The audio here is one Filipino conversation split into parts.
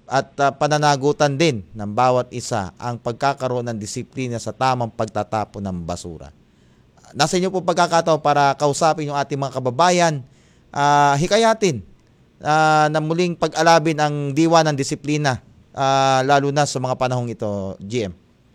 at pananagutan din ng bawat isa ang pagkakaroon ng disiplina sa tamang pagtatapon ng basura. Nasa inyo po pagkakataon para kausapin yung ating mga kababayan, hikayatin na muling pag-alabin ang diwa ng disiplina, lalo na sa mga panahong ito, GM.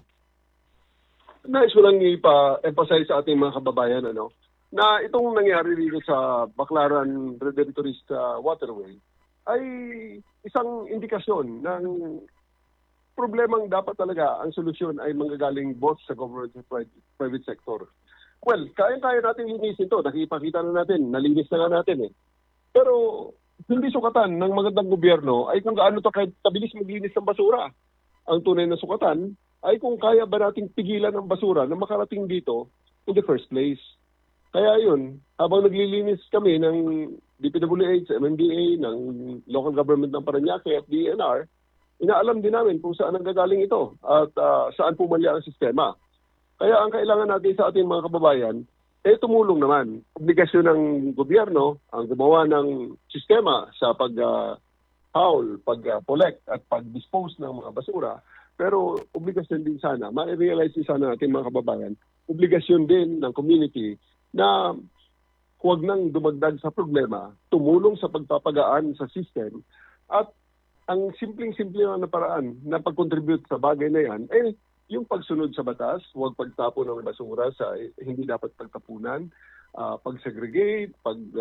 Nais ko lang ipa-emphasize sa ating mga kababayan na itong nangyari dito sa Baclaran Redemptorist Waterway ay isang indikasyon ng problemang dapat talaga ang solusyon ay manggagaling both sa government at private sector. Well, kaya natin linisin ito. Nakipakita na natin, nalinis na nga natin eh. Pero hindi sukatan ng magandang gobyerno ay kung gaano ito kabilis maglinis ng basura. Ang tunay na sukatan ay kung kaya ba nating pigilan ang basura na makarating dito in the first place. Kaya yun, habang naglilinis kami ng DPWH, MMDA, ng local government ng Parañaque at DNR, inaalam din namin kung saan ang gagaling ito at saan pumalya ang sistema. Kaya ang kailangan natin sa ating mga kababayan, tumulong naman. Obligasyon ng gobyerno ang gumawa ng sistema sa pag-haul, pag-collect at pag-dispose ng mga basura. Pero obligasyon din sana, ma-realize din sana natin mga kababayan, obligasyon din ng community na huwag nang dumagdag sa problema, tumulong sa pagpapagaan sa system at ang simpleng-simple na paraan na pag-contribute sa bagay na yan, yung pagsunod sa batas, huwag pagtapon ng basura sa hindi dapat pagtapunan, pag-segregate,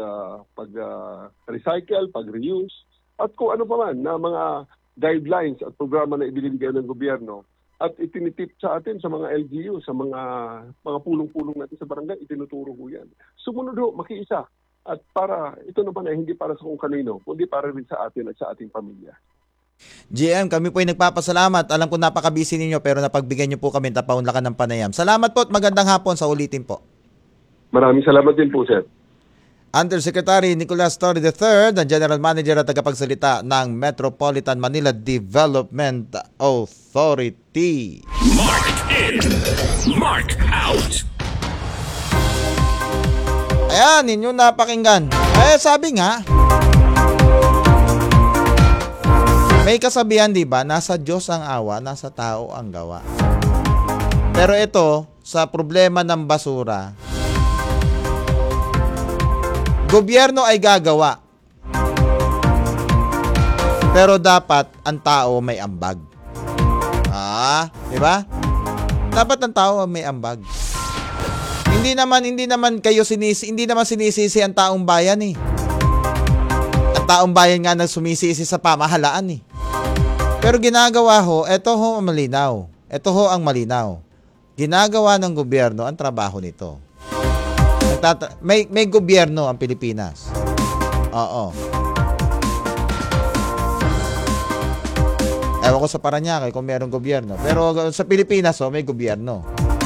pag-recycle, pag-reuse, at kung ano pa man na mga guidelines at programa na ibinibigay ng gobyerno at itinitip sa atin sa mga LGU, sa mga pulong-pulong natin sa barangay, itinuturo ko yan. Sumunod ho, makiisa. At para, ito naman ay hindi para sa kung kanino, kundi para rin sa atin at sa ating pamilya. GM, kami po ay nagpapasalamat. Alam ko napaka-busy ninyo pero napagbigyan nyo po kami tapaunlakan ng panayam. Salamat po at magandang hapon sa ulitin po. Maraming salamat din po, sir. Undersecretary Nicolas Torre III, ang General Manager at tagapagsalita ng Metropolitan Manila Development Authority. Mark in, mark out. Ayan, ninyo napakinggan. Sabi nga, may kasabihan, di ba? Nasa Diyos ang awa, nasa tao ang gawa. Pero ito, sa problema ng basura, gobyerno ay gagawa. Pero dapat ang tao may ambag. Di ba? Dapat ang tao may ambag. Hindi naman sinisisi ang taong bayan eh. Ang taong bayan nga nang sumisisi sa pamahalaan eh. Pero ginagawa ho, ito ho ang malinaw. Ito ho ang malinaw. Ginagawa ng gobyerno ang trabaho nito. May gobyerno ang Pilipinas. Oo. Ewan ko sa Parañaque kung mayroong gobyerno. Pero sa Pilipinas, may gobyerno.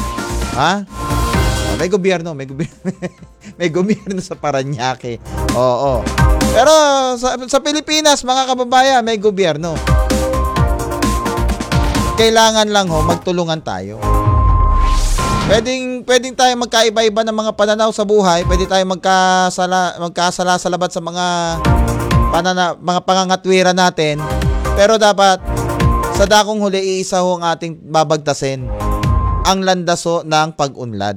May gobyerno. May gobyerno sa Parañaque. Oo. Pero sa Pilipinas, mga kababayan, may gobyerno. Kailangan lang magtulungan tayo. Pwedeng tayo magkaiba-iba ng mga pananaw sa buhay. Pwede tayo magkasala-salabat sa mga pangangatwiran natin. Pero dapat, sa dakong huli, iisa ho ang ating babagtasin. Ang landaso ng pag-unlad.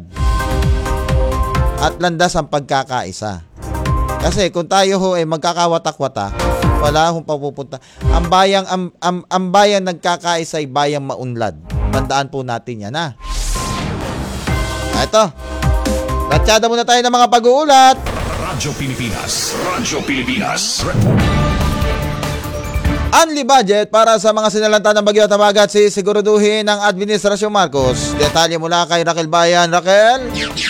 At landas ang pagkakaisa. Kasi kung tayo ho ay magkakawatak-wata, wala hong papupunta. Ang bayang nagkakaisa ay bayang maunlad. Tandaan po natin yan, Ito. Ratsyada muna tayo ng mga pag-uulat. Radyo Pilipinas. Radyo Pilipinas. Unli budget para sa mga sinalanta ng Bagyo at Habagat siguraduhin ng Administrasyon Marcos. Detalye mula kay Raquel Bayan. Raquel?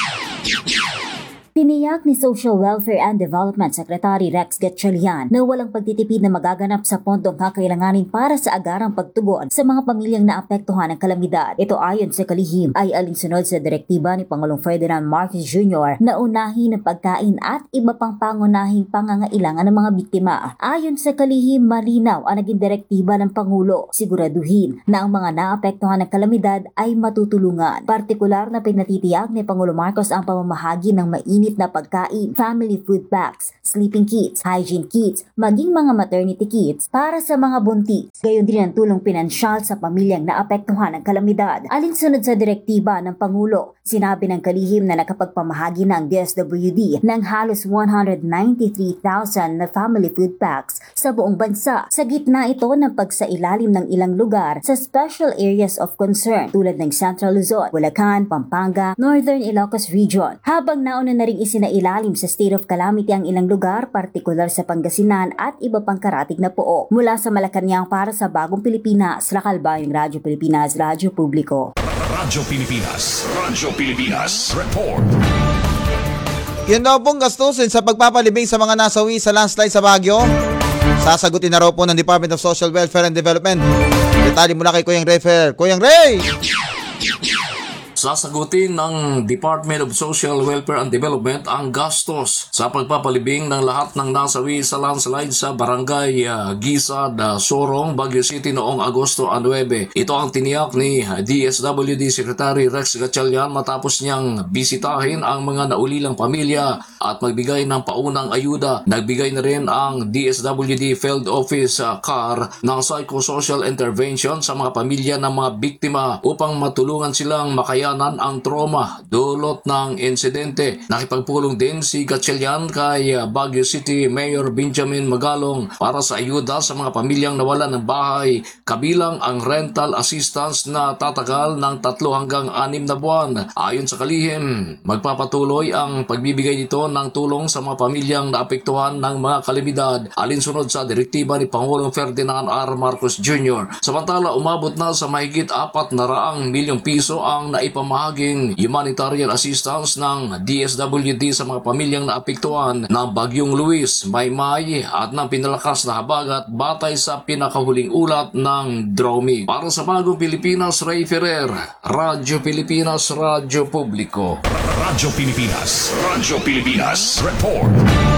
Tiniyak ni Social Welfare and Development Secretary Rex Gatchalian na walang pagtitipid na magaganap sa pondong kakailanganin para sa agarang pagtugon sa mga pamilyang naapektuhan ng kalamidad. Ito ayon sa kalihim ay alinsunod sa direktiba ni Pangulong Ferdinand Marcos Jr. na unahin ng pagkain at iba pang pangunahing pangangailangan ng mga biktima. Ayon sa kalihim, malinaw ang naging direktiba ng Pangulo. Siguraduhin na ang mga naapektuhan ng kalamidad ay matutulungan. Partikular na pinatitiyak ni Pangulo Marcos ang pamamahagi ng mainit complete na pagkain, family food packs, sleeping kits, hygiene kits, maging mga maternity kits para sa mga buntis. Gayon din ang tulong pinansyal sa pamilyang naapektuhan ng kalamidad. Alinsunod sa direktiba ng Pangulo, sinabi ng kalihim na nakapagpamahagi ng DSWD ng halos 193,000 na family food packs sa buong bansa. Sa gitna ito ng pagsailalim ng ilang lugar sa special areas of concern tulad ng Central Luzon, Bulacan, Pampanga, Northern Ilocos Region. Habang nauna na rin isinailalim sa state of calamity ang ilang lugar, partikular sa Pangasinan at iba pang karatig na pook. Mula sa Malacanang para sa Bagong Pilipinas, Lakal Bayong Radyo Pilipinas, Radyo Publiko. Radyo Pilipinas. Radyo Pilipinas. Report. Yan daw pong gastusin sa pagpapalibing sa mga nasawi sa landslide sa Baguio. Sasagutin na raw po ng Department of Social Welfare and Development. Detalye mula kay Kuyang Ray. Kuyang Ray! Sasagutin ng Department of Social Welfare and Development ang gastos sa pagpapalibing ng lahat ng nasawi sa landslide sa Barangay Gisad, Sorong, Baguio City noong Agosto 9. Ito ang tiniyak ni DSWD Secretary Rex Gatchalian matapos niyang bisitahin ang mga naulilang pamilya at magbigay ng paunang ayuda. Nagbigay na rin ang DSWD Field Office car ng psychosocial intervention sa mga pamilya ng mga biktima upang matulungan silang makayanan ang trauma dulot ng insidente. Nakipagpulong din si Gatchalian kay Baguio City Mayor Benjamin Magalong para sa ayuda sa mga pamilyang nawalan ng bahay, kabilang ang rental assistance na tatagal ng 3 hanggang 6 na buwan. Ayon sa kalihim, magpapatuloy ang pagbibigay nito ng tulong sa mga pamilyang naapektuhan ng mga kalamidad alinsunod sa direktiba ni Pangulong Ferdinand R. Marcos Jr. Samantala, umabot na sa mahigit 400 milyong piso ang naipamahaging humanitarian assistance ng DSWD sa mga pamilyang naapektuhan ng Bagyong Luis, Maymay at ng pinalakas na habagat batay sa pinakahuling ulat ng DROMIG. Para sa Bagong Pilipinas, Ray Ferrer, Radyo Pilipinas, Radyo Publiko. Radyo Pilipinas. Radyo Pilipinas. Report.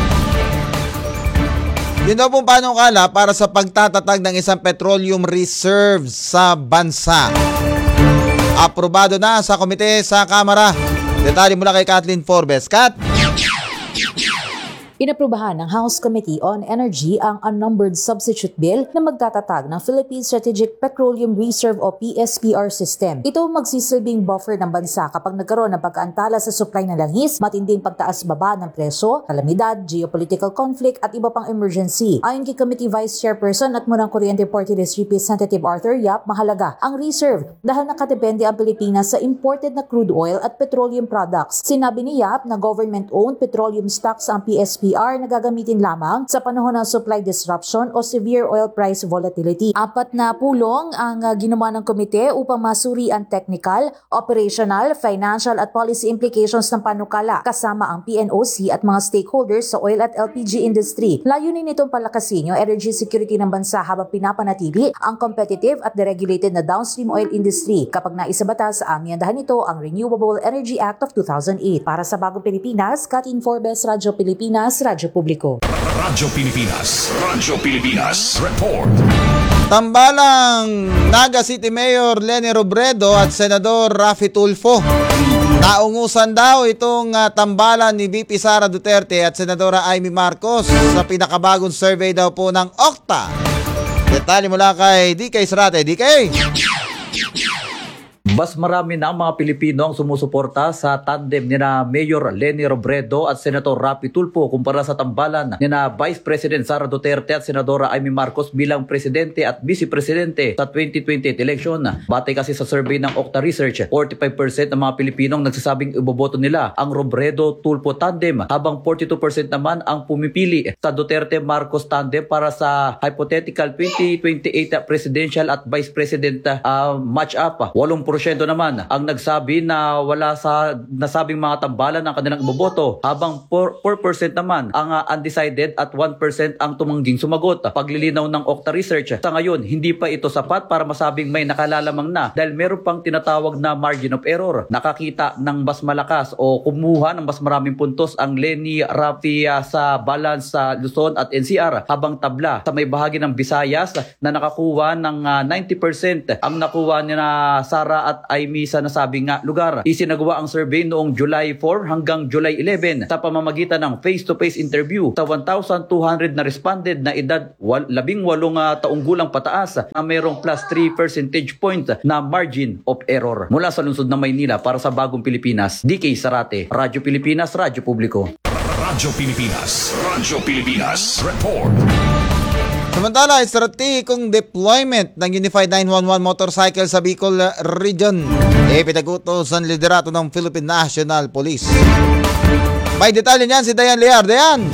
Yun daw pong panukala para sa pagtatatag ng isang petroleum reserve sa bansa. Aprobado na sa komite sa Kamara. Detalye mula kay Kathleen Forbes. Kat! Inaprubahan ng House Committee on Energy ang unnumbered substitute bill na magtatatag ng Philippine Strategic Petroleum Reserve o PSPR system. Ito magsisilbing buffer ng bansa kapag nagkaroon ng pagkaantala sa supply ng langis, matinding pagtaas-baba ng presyo, kalamidad, geopolitical conflict at iba pang emergency. Ayon kay Committee Vice Chairperson at Murang Kuryente Party List Representative Arthur Yap, mahalaga ang reserve dahil nakadepende ang Pilipinas sa imported na crude oil at petroleum products. Sinabi ni Yap na government-owned petroleum stocks ang PSPR na gagamitin lamang sa panahon ng supply disruption o severe oil price volatility. 4 na pulong ang ginawa ng komite upang masuri ang technical, operational, financial at policy implications ng panukala kasama ang PNOC at mga stakeholders sa oil at LPG industry. Layunin nitong palakasin yung energy security ng bansa habang pinapanatili ang competitive at deregulated na downstream oil industry kapag naisabata sa amyandahan nito ang Renewable Energy Act of 2008. Para sa Bagong Pilipinas, Kathleen Forbes, Radyo Pilipinas, Radyo Publiko. Radyo Pilipinas. Radyo Pilipinas. Report. Tambalang Naga City Mayor Leni Robredo at Senador Raffy Tulfo. Naungusan daw itong tambalan ni VP Sara Duterte at Senadora Amy Marcos sa pinakabagong survey daw po ng Okta. Detalye mula kay DK Sarate. DK! Mas marami na ang mga Pilipino ang sumusuporta sa tandem ni na Mayor Leni Robredo at Senator Raffy Tulfo kumpara sa tambalan ni na Vice President Sara Duterte at Senadora Amy Marcos bilang Presidente at Vice Presidente sa 2028 election. Batay kasi sa survey ng Okta Research, 45% ng mga Pilipinong nagsasabing iboboto nila ang Robredo-Tulfo tandem habang 42% naman ang pumipili sa Duterte-Marcos tandem para sa hypothetical 2028 presidential at Vice President match-up. 8% naman ang nagsabi na wala sa nasabing mga tambalan ng kanilang iboboto habang 4% naman ang undecided at 1% ang tumangging sumagot. Paglilinaw ng Okta Research, sa ngayon hindi pa ito sapat para masabing may nakalalamang na dahil meron pang tinatawag na margin of error. Nakakita ng mas malakas o kumuha ng mas maraming puntos ang Leni Raffy sa balance sa Luzon at NCR habang tabla sa may bahagi ng Visayas na nakakuha ng 90% ang nakuha ni na Sara at at Aimee sa nasabing nga lugar. Isinagawa ang survey noong July 4 hanggang July 11 sa pamamagitan ng face-to-face interview sa 1,200 na responded na edad 18 taong gulang pataas na mayroong plus 3 percentage point na margin of error. Mula sa lungsod ng Maynila para sa Bagong Pilipinas, DK Sarate, Radyo Pilipinas, Radyo Publiko. Radyo Pilipinas. Radyo Pilipinas. Report. Samantala, estratehikong deployment ng Unified 911 motorcycle sa Bicol Region pinag-utos ang liderato ng Philippine National Police. May detalye niyan si Dayan Lear. Dayan!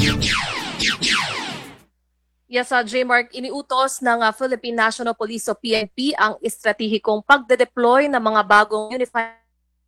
Yes, J-Mark, iniutos ng Philippine National Police o PNP ang estratehikong pagde-deploy ng mga bagong Unified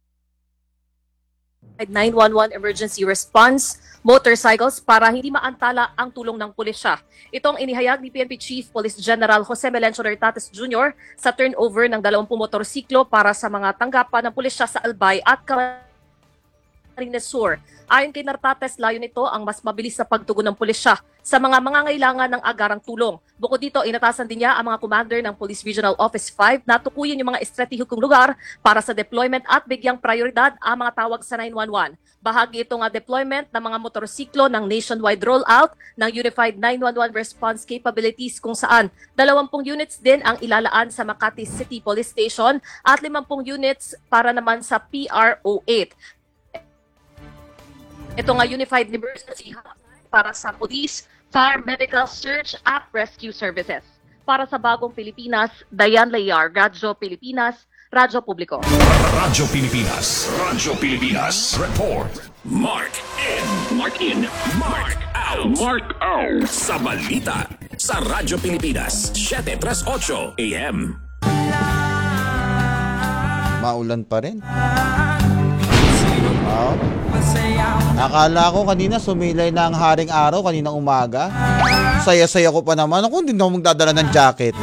911 Emergency Response motorcycles para hindi maantala ang tulong ng pulisya. Itong inihayag ni PNP Chief Police General Jose Melencio Nartates Jr. sa turnover ng 20 motorsiklo para sa mga tanggapan ng pulisya sa Albay at Camarines Sur. Ayon kay Nartates, layo nito ang mas mabilis na pagtugon ng pulisya sa mga mangangailangan ng agarang tulong. Bukod dito, inatasan din niya ang mga commander ng Police Regional Office 5 na tukuyin yung mga estratehikong lugar para sa deployment at bigyang prioridad ang mga tawag sa 911. Bahagi ito nga deployment ng mga motorsiklo ng nationwide rollout ng Unified 911 Response Capabilities kung saan 20 units din ang ilalaan sa Makati City Police Station at 50 units para naman sa PRO8. Ito nga Unified Emergency Hub para sa Police, Fire, Medical Search at Rescue Services. Para sa Bagong Pilipinas, Dayan Layar, Radyo Pilipinas, Radyo Publiko. Radyo Pilipinas. Radyo Pilipinas. Report. Mark in. Mark in. Mark out. Mark out. Sa balita. Sa Radyo Pilipinas. 738 AM. Maulan pa rin. Wow. Akala ko kanina sumilay na ang haring araw kaninang umaga. Saya-saya ko pa naman. Ako hindi na ako magdadala ng jacket.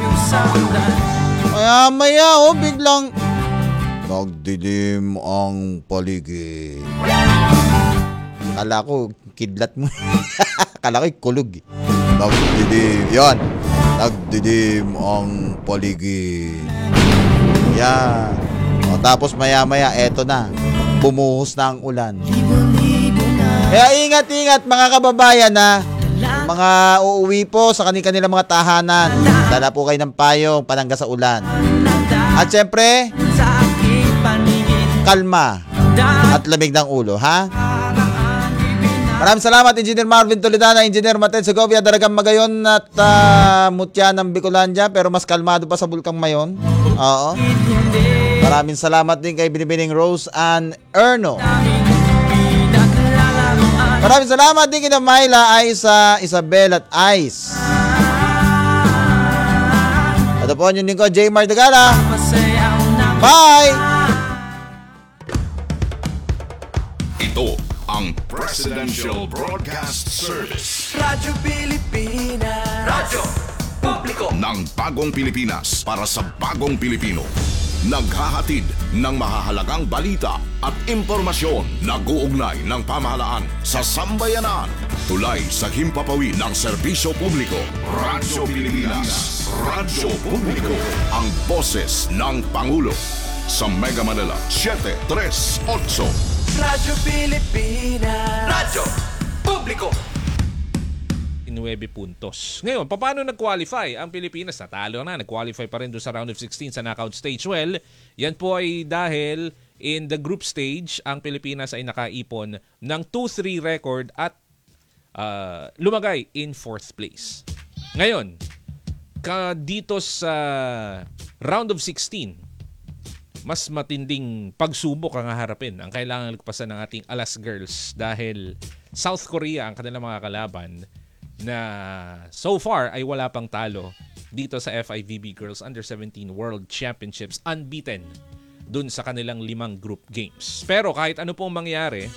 Maya biglang nagdilim ang paligid. Akala ko kidlat mo. Akala ko kulog. Nagdidim. Yan. Nagdidim ang paligid. Yan. O, tapos maya-maya eto na. Bumuhos na ang ulan. Kaya ingat-ingat mga kababayan na mga uuwi po sa kanilang mga tahanan. Dala po kayo ng payong panangga sa ulan. At syempre, kalma at lamig ng ulo, ha? Maraming salamat, Engineer Marvin Toledana, Engineer Maten Segovia, Daragang Magayon at Mutya ng Bicolandia, pero mas kalmado pa sa Bulkang Mayon. Oo. Maraming salamat din kay Binibining Rose and Erno. Maraming salamat din kay Myla, Aisa, Isabel at Ice. Ito po yung lingkod, J. Mardagala. Bye! Ito ang Presidential Broadcast Service. Radyo Pilipinas. Radyo Publiko Ng Bagong Pilipinas para sa Bagong Pilipino. Naghahatid ng mahahalagang balita at impormasyon na guugnay ng pamahalaan sa sambayanan. Tulay sa himpapawid ng serbisyo publiko. Radyo Pilipinas. Radyo Publiko. Ang boses ng Pangulo. Sa Mega Manila, 738. Radyo Pilipinas. Radyo Publiko. 9 puntos. Ngayon, paano nag-qualify ang Pilipinas? Natalo na, nag-qualify pa rin doon sa round of 16 sa knockout stage. Well, yan po ay dahil in the group stage, ang Pilipinas ay nakaipon ng 2-3 record at lumagay in 4th place. Ngayon, dito sa round of 16, mas matinding pagsubok ang haharapin ang kailangan lagpasan ng ating Alas Girls dahil South Korea ang kanilang mga kalaban na so far ay wala pang talo dito sa FIVB Girls Under-17 World Championships, unbeaten dun sa kanilang 5 group games. Pero kahit ano pong mangyari,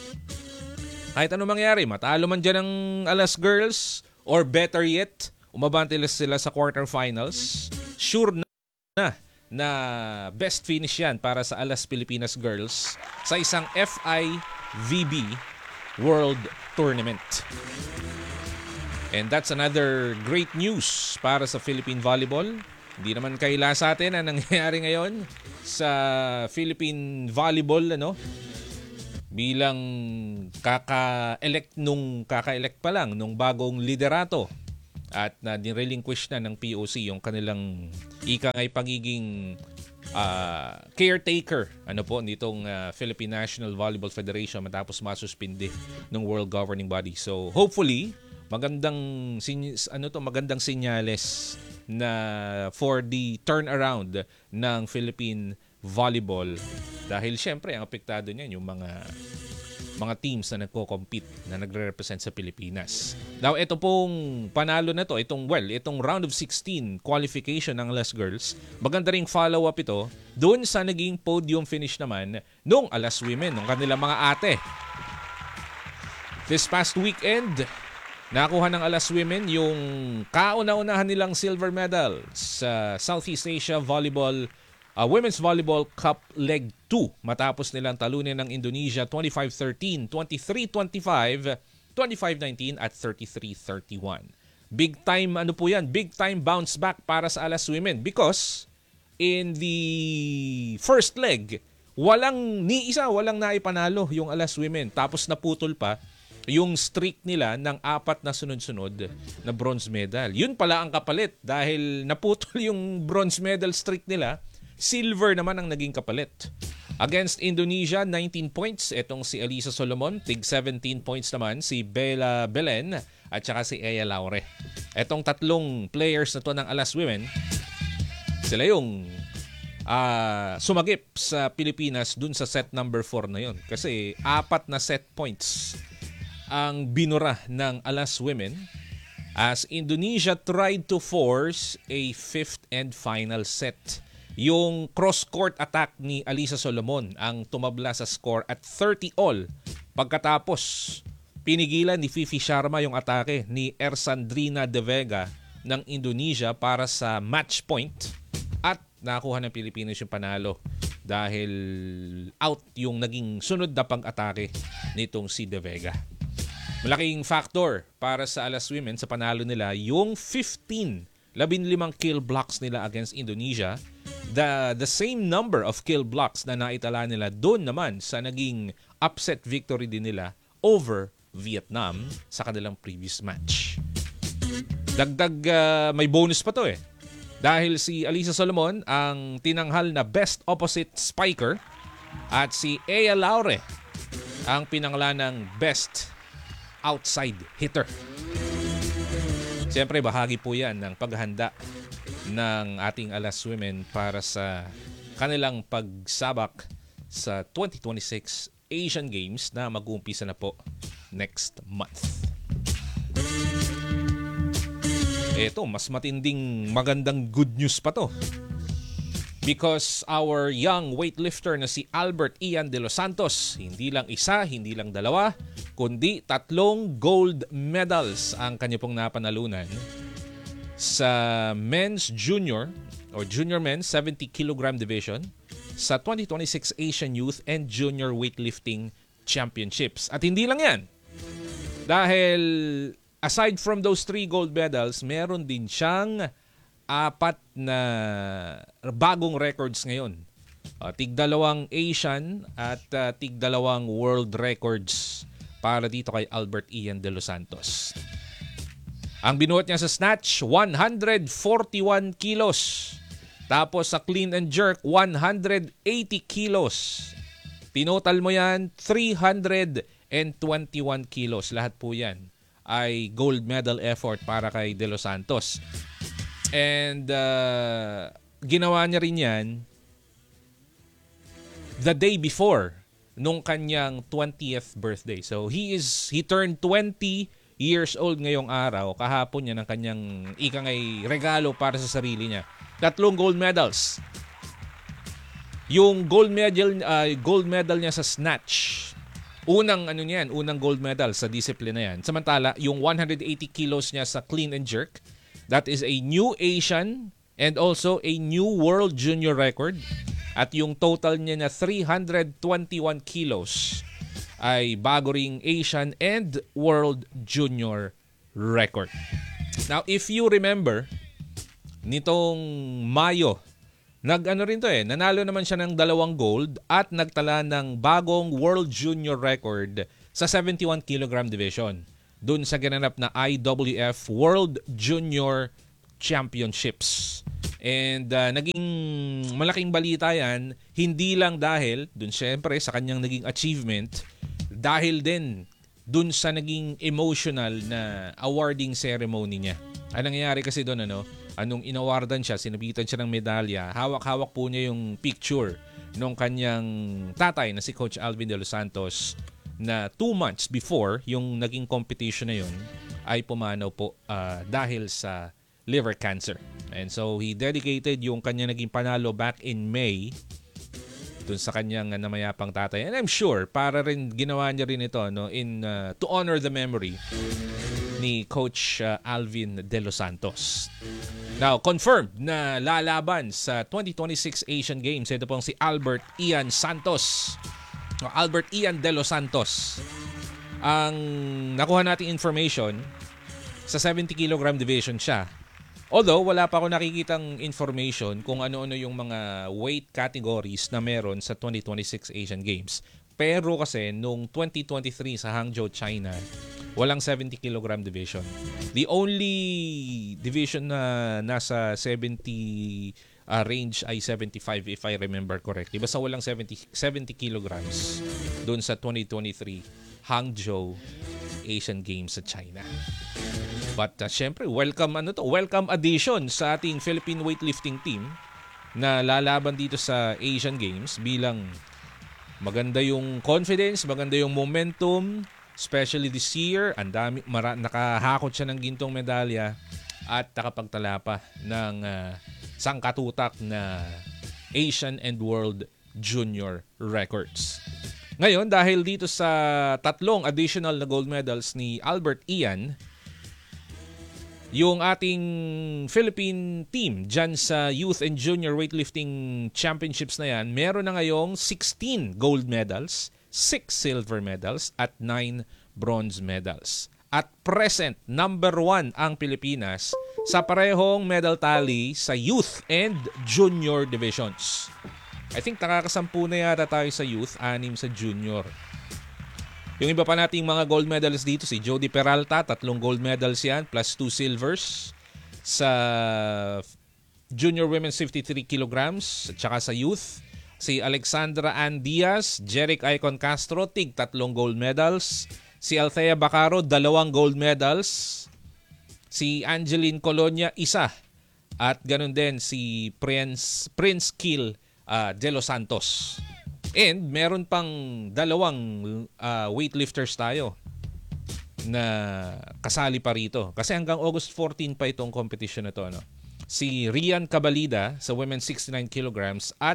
matalo man dyan ng Alas Girls or better yet, umabante sila sa quarterfinals, sure na best finish yan para sa Alas Pilipinas Girls sa isang FIVB World Tournament. And that's another great news para sa Philippine Volleyball Hindi naman kaila sa atin ang nangyayari ngayon sa Philippine Volleyball, bilang kaka-elect pa lang nung bagong liderato at na nirelinquish na ng POC yung kanilang ikangay pagiging caretaker nitong Philippine National Volleyball Federation matapos masuspindi ng World Governing Body. So hopefully magandang senyales na for the turnaround ng Philippine Volleyball dahil syempre ang apektado niyan yung mga teams na nagko-compete na nagre-represent sa Pilipinas. Now, ito pong panalo na to, itong round of 16 qualification ng Alas Girls, maganda ring follow-up ito doon sa naging podium finish naman nung Alas Women, ng kanilang mga ate. This past weekend, nakuha ng Alas Women yung kauna-unahan nilang silver medal sa Southeast Asia Women's Volleyball Cup Leg 2 matapos nilang talunin ng Indonesia 25-13, 23-25, 25-19 at 33-31. Big time big time bounce back para sa Alas Women because in the first leg, walang naipanalo yung Alas Women tapos naputol pa yung streak nila ng 4 na sunod-sunod na bronze medal. Yun pala ang kapalit dahil naputol yung bronze medal streak nila. Silver naman ang naging kapalit. Against Indonesia, 19 points. Itong si Elisa Solomon. Tig 17 points naman si Bella Belen at saka si Ea Laure. Itong tatlong players na to ng Alas Women, sila yung sumagip sa Pilipinas dun sa set number 4 na yun. Kasi 4 na set points ang binura ng Alas Women as Indonesia tried to force a 5th and final set. Yung cross-court attack ni Alisa Solomon ang tumabla sa score at 30-all. Pagkatapos, pinigilan ni Fifi Sharma yung atake ni Ersandrina De Vega ng Indonesia para sa match point at nakuha ng Pilipinas yung panalo dahil out yung naging sunod na pag-atake nitong si De Vega. Malaking factor para sa Alas Women sa panalo nila yung 15 kill blocks nila against Indonesia. The same number of kill blocks na naitala nila doon naman sa naging upset victory din nila over Vietnam sa kanilang previous match. Dagdag may bonus pa to dahil si Alisa Solomon ang tinanghal na best opposite spiker at si Ea Laure ang pinanglan ng best outside hitter. Siyempre, bahagi po yan ng paghahanda ng ating Alas Women para sa kanilang pagsabak sa 2026 Asian Games na mag-uumpisa na po next month. Eto, mas matinding magandang good news pa to. Because our young weightlifter na si Albert Ian de los Santos, hindi lang isa, hindi lang dalawa, kundi 3 gold medals ang kanya pong napanalunan sa men's junior or junior men's 70 kg division sa 2026 Asian Youth and Junior Weightlifting Championships. At hindi lang yan. Dahil aside from those 3 gold medals, meron din siyang 4 na bagong records ngayon. Tig-2 Asian at tig-2 world records para dito kay Albert Ian de los Santos. Ang binuhat niya sa snatch, 141 kilos. Tapos sa clean and jerk, 180 kilos. Tinotal mo yan, 321 kilos. Lahat po yan ay gold medal effort para kay de los Santos. And ginawa niya rin yan the day before nung kanyang 20th birthday. So he turned 20 years old ngayong araw. Kahapon niya ng kanyang ikangay regalo para sa sarili niya. 3 gold medals. Yung gold medal niya sa snatch. Unang gold medal sa discipline na yan. Samantala, yung 180 kilos niya sa clean and jerk, that is a new Asian and also a new world junior record. At yung total niya na 321 kilos ay bago ring Asian and world junior record. Now, if you remember, nitong Mayo. Nag-ano rin to nanalo naman siya ng 2 gold at nagtala ng bagong World Junior record sa 71 kg division dun sa ginanap na IWF World Junior Championships. And naging malaking balita yan, hindi lang dahil dun syempre sa kanyang naging achievement, dahil din dun sa naging emotional na awarding ceremony niya. Ang nangyayari kasi doon, anong inawardan siya, sinabitan siya ng medalya, hawak-hawak po niya yung picture nung kanyang tatay na si Coach Alvin De Los Santos na 2 months before yung naging competition na yun ay pumanaw po dahil sa liver cancer. And so he dedicated yung kanyang naging panalo back in May dun sa kanyang namayapang tatay. And I'm sure para rin ginawa niya rin ito to honor the memory ni Coach Alvin De Los Santos. Now, confirmed na lalaban sa 2026 Asian Games. Ito pong si Albert Ian Santos. Albert Ian De Los Santos. Ang nakuha nating information, sa 70 kg division siya. Although, wala pa ako nakikitang information kung ano-ano yung mga weight categories na meron sa 2026 Asian Games. Pero kasi, nung 2023 sa Hangzhou, China, walang 70 kg division. The only division na nasa 70 range ay 75 if I remember correctly. Basta walang 70 kilograms doon sa 2023 Hangzhou Asian Games sa China. But syempre, welcome addition sa ating Philippine weightlifting team na lalaban dito sa Asian Games bilang maganda yung confidence, maganda yung momentum, especially this year. Nakahakot siya ng gintong medalya at nakapagtala pa ng sangkatutak na Asian and World Junior records. Ngayon, dahil dito sa 3 additional na gold medals ni Albert Ian, yung ating Philippine team dyan sa Youth and Junior Weightlifting Championships na yan, meron na ngayong 16 gold medals, 6 silver medals, at 9 bronze medals. At present, number 1 ang Pilipinas sa parehong medal tally sa Youth and Junior divisions. I think nakakasampu na yata tayo sa Youth, 6 sa Junior. Yung iba pa nating mga gold medals dito, si Jody Peralta, 3 gold medals yan, plus 2 silvers sa Junior Women's 53 kilograms, at saka sa Youth. Si Alexandra Ann Diaz, Jeric Icon Castro, tig 3 gold medals. Si Althea Bacaro, 2 gold medals. Si Angeline Colonia, 1. At ganun din si Prince Kill De Los Santos. And meron pang 2 weightlifters tayo na kasali pa rito. Kasi hanggang August 14 pa itong competition na to. Si Rian Cabalida sa women's 69 kilograms at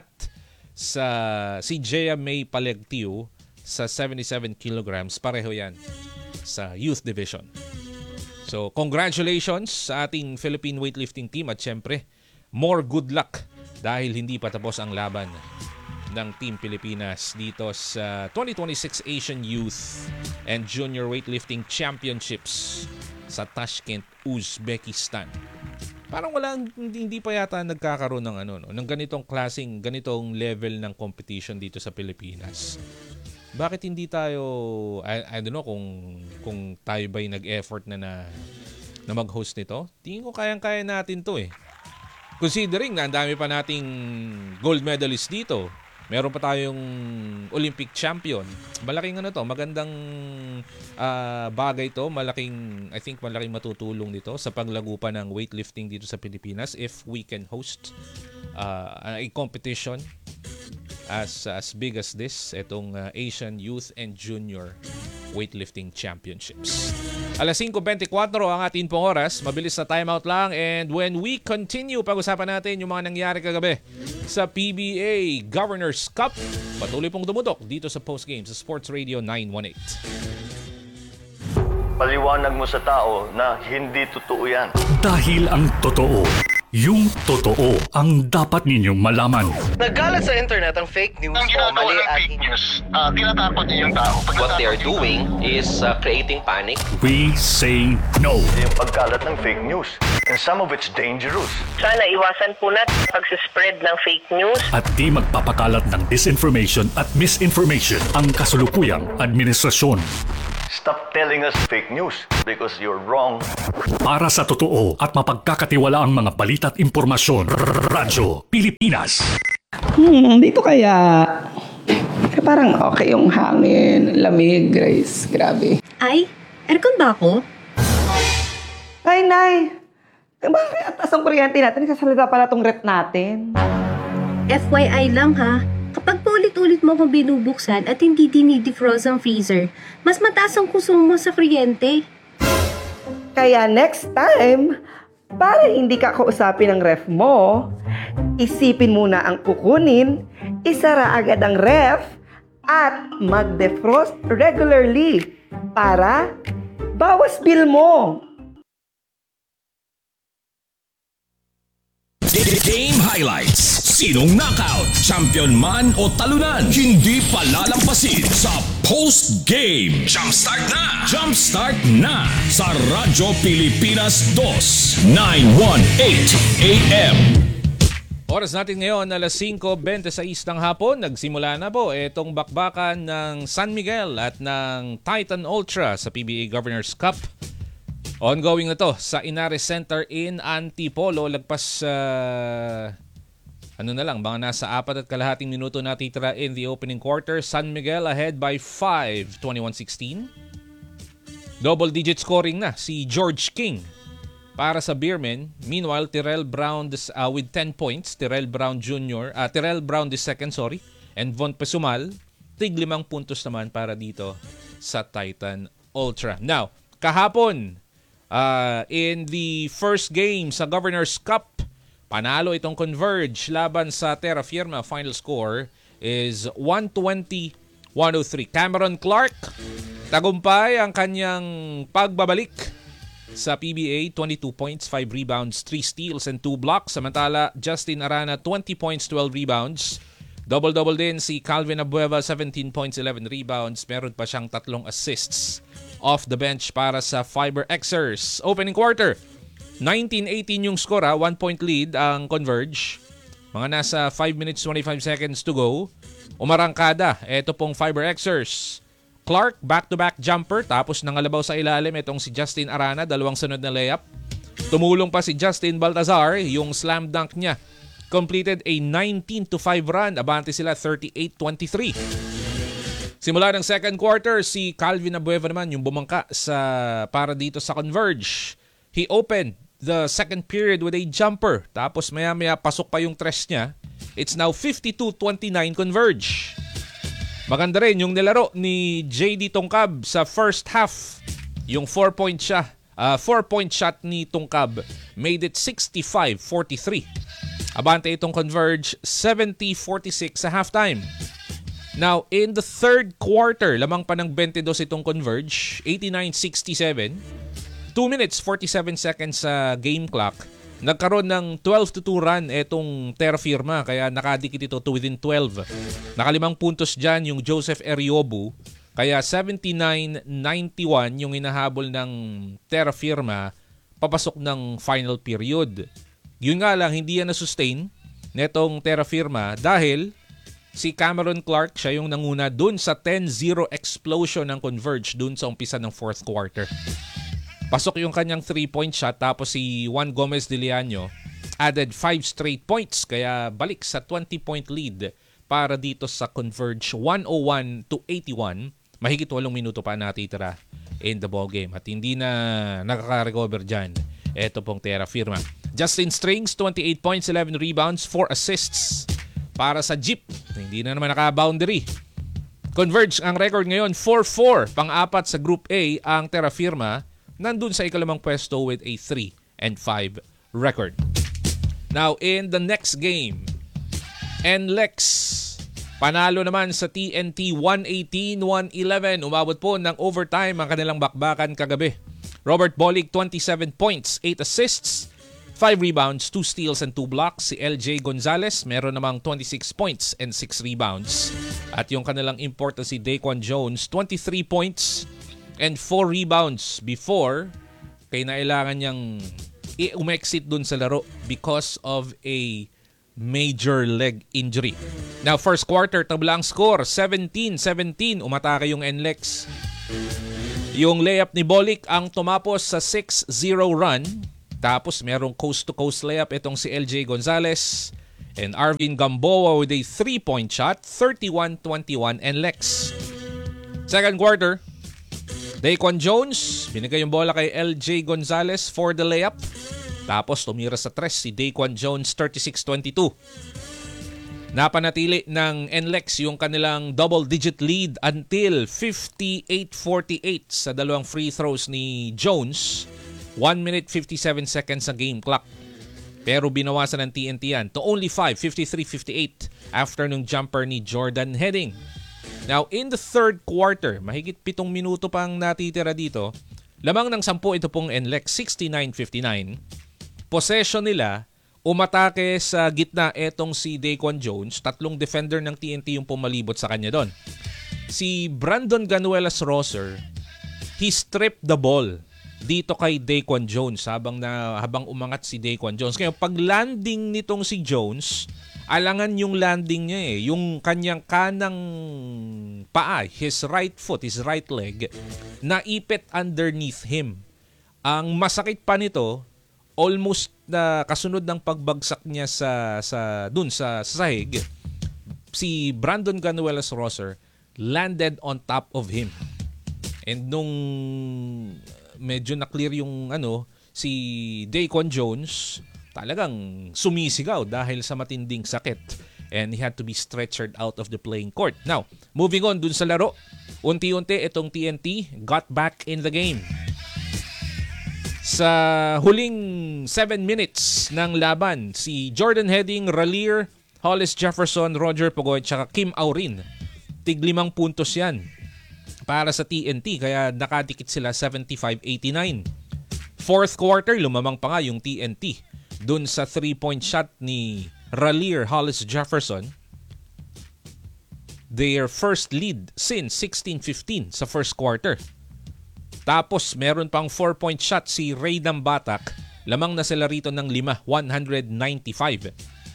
si Jea May Palegtiu sa 77 kilograms. Pareho yan sa youth division. So, congratulations sa ating Philippine weightlifting team at syempre, more good luck dahil hindi pa tapos ang laban ng Team Pilipinas dito sa 2026 Asian Youth and Junior Weightlifting Championships sa Tashkent, Uzbekistan. Parang hindi pa yata nagkakaroon ng ng ganitong level ng competition dito sa Pilipinas. Bakit hindi tayo, I don't know kung tayo ba'y nag-effort na mag-host nito? Tingin ko kayang-kaya natin to eh. Considering na ang dami pa nating gold medalist dito. Meron pa tayong Olympic champion. Malaking magandang bagay to. I think malaking matutulong dito sa paglago pa ng weightlifting dito sa Pilipinas if we can host a competition as big as this, itong Asian Youth and Junior Weightlifting Championships. Alas 5:24 ang ating pong oras. Mabilis na timeout lang. And when we continue, pag-usapan natin yung mga nangyari kagabi sa PBA Governors Cup. Patuloy pong dumutok dito sa postgame sa Sports Radio 918. Paliwanag mo sa tao na hindi totoo yan. Dahil ang totoo Yung totoo ang dapat ninyong malaman. Nagkalat sa internet ang fake news Ang o ginagawa mali ng at fake news, tinatapon niyo yung tao. what they are doing is creating panic. We say no. Yung pagkalat ng fake news. And some of it's dangerous. Sana iwasan po natin pag-spread ng fake news. At di magpapakalat ng disinformation at misinformation ang kasulukuyang administrasyon. Stop telling us fake news because you're wrong. Para sa totoo at mapagkakatiwalaang mga balita at impormasyon, Radyo Pilipinas. Dito kaya parang okay yung hangin, lamig, Grace. Grabe. Ay, aircon ba ako? Ay, Nay. Bakit ang taas ang kuryente natin? Nagsasalita pala tong rep natin. FYI lang ha, kapag paulit-ulit mo akong binubuksan at hindi dinidefrost ang freezer, mas mataas ang konsumo sa kuryente. Kaya next time, para hindi ka kausapin ng ref mo, isipin muna ang kukunin, isara agad ang ref, at mag-defrost regularly para bawas bill mo. Game highlights. Sinong knockout, champion man o talunan, hindi palalampasin sa post-game. Jumpstart na! Jumpstart na! Sa Radyo Pilipinas 2, 918 AM. Oras natin ngayon, alas 5:26 ng hapon. Nagsimula na po itong bakbakan ng San Miguel at ng Titan Ultra sa PBA Governors Cup. Ongoing na to sa Inares Center in Antipolo. Lagpas mga nasa 4.5 minuto natitira in the opening quarter. San Miguel ahead by 5, 21-16. Double digit scoring na si George King para sa Beermen. Meanwhile, Tyrell Brown with 10 points. Tyrell Brown II, and Von Pesumal, tig 5 puntos naman para dito sa Titan Ultra. Now, kahapon, in the first game sa Governors Cup, panalo itong Converge laban sa Terra Firma. Final score is 120-103. Cameron Clark, tagumpay ang kanyang pagbabalik sa PBA. 22 points, 5 rebounds, 3 steals, and 2 blocks. Samantala, Justin Arana, 20 points, 12 rebounds. Double-double din si Calvin Abueva, 17 points, 11 rebounds. Meron pa siyang 3 assists off the bench para sa Fiber Xers. Opening quarter, 19-18 yung score, 1 point lead ang Converge. Mga nasa 5 minutes 25 seconds to go. Umarangkada, eto pong Fiber Xers. Clark, back-to-back jumper, tapos nangalabaw sa ilalim itong si Justin Arana, 2 sunod na layup. Tumulong pa si Justin Baltazar, yung slam dunk niya. Completed a 19-5 run, abante sila 38-23. Simula ng second quarter, si Calvin Abueva naman yung bumangka para dito sa Converge. He opened the second period with a jumper. Tapos maya-maya pasok pa yung tres niya. It's now 52-29 Converge. Maganda rin yung nilaro ni JD Tongkab sa first half. Yung 4-point shot ni Tongkab made it 65-43. Abante itong Converge 70-46 sa halftime. Now, in the third quarter, lamang pa ng 22 itong Converge, 89-67. 2 minutes 47 seconds sa game clock. Nagkaroon ng 12-2 run itong Terra Firma, kaya nakadikit ito to within 12. Nakalimang puntos dyan yung Joseph Eriobu, kaya 79-91 yung hinahabol ng Terra Firma papasok ng final period. Yun nga lang, hindi yan na-sustain netong Terra Firma dahil si Cameron Clark, siya yung nanguna dun sa 10-0 explosion ng Converge dun sa umpisa ng fourth quarter. Pasok yung kanyang 3-point shot, tapos si Juan Gomez de Leaño added 5 straight points, kaya balik sa 20-point lead para dito sa Converge, 101-81. Mahigit 8 minuto pa natitira in the ball game at hindi na nakaka-recover dyan. Ito pong Terra Firma. Justin Strings, 28 points, 11 rebounds, 4 assists para sa Jeep. Hindi na naman naka-boundary. Converge ang record ngayon, 4-4. Pang-apat sa Group A ang Terra Firma. Nandun sa ikalimang pwesto with a 3-5 record. Now, in the next game, NLEX panalo naman sa TNT 118-111. Umabot po ng overtime ang kanilang bakbakan kagabi. Robert Bolig, 27 points, 8 assists. 5 rebounds, 2 steals and 2 blocks. Si LJ Gonzalez meron namang 26 points and 6 rebounds. At yung kanilang import na si Daquan Jones, 23 points and 4 rebounds before kailangan niyang umexit dun sa laro because of a major leg injury. Now, first quarter, tablang score, 17-17. Umatake yung NLEX. Yung layup ni Bolick ang tumapos sa 6-0 run. Tapos merong coast-to-coast layup itong si LJ Gonzalez. And Arvin Gamboa with a 3-point shot, 31-21 NLEX. Second quarter, Daquan Jones, binigay yung bola kay LJ Gonzalez for the layup. Tapos tumira sa 3 si Daquan Jones, 36-22. Napanatili ng NLEX yung kanilang double-digit lead until 58-48 sa dalawang free throws ni Jones. 1 minute 57 seconds sa game clock. Pero binawasan ng TNT yan to only 5, 53-58 after nung jumper ni Jordan Heading. Now, in the third quarter, mahigit 7 minuto pang natitira dito. Lamang ng 10 ito pong NLEX, 69-59. Possession nila, umatake sa gitna etong si Daquan Jones. 3 defender ng TNT yung pumalibot sa kanya doon. Si Brandon Ganuelas-Rosser, he stripped the ball dito kay Daquan Jones habang umangat si Daquan Jones. Kaya pag landing nitong si Jones, alangan yung landing niya eh. Yung kanyang kanang paa, his right foot, his right leg, naipit underneath him. Ang masakit pa nito, almost na kasunod ng pagbagsak niya sa sahig, si Brandon Ganuelas-Rosser landed on top of him. And nung medyo na-clear yung si Daquan Jones, talagang sumisigaw dahil sa matinding sakit. And he had to be stretchered out of the playing court. Now, moving on dun sa laro, unti-unti itong TNT got back in the game. Sa huling 7 minutes ng laban, si Jordan Heading, Ralier, Hollis Jefferson, Roger Pugoy, at Kim Aurin. Tig 5 puntos yan para sa TNT, kaya nakadikit sila 75-89. Fourth quarter, lumamang pa nga yung TNT dun sa 3-point shot ni Ralier, Hollis Jefferson. Their first lead since 16-15 sa first quarter. Tapos meron pang 4-point shot si Ray Dambatak. Lamang na sila rito ng 5, 195.